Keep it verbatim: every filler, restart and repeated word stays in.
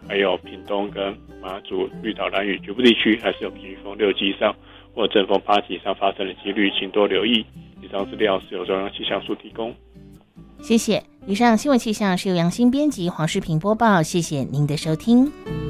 还有屏东跟马祖、绿岛、兰屿局部地区还是有平风六级以上或阵风八级以上发生的几率，请多留意。以上资料是由中央气象署提供。 谢谢。以上新闻气象是由杨新编辑黄世平播报，谢谢您的收听。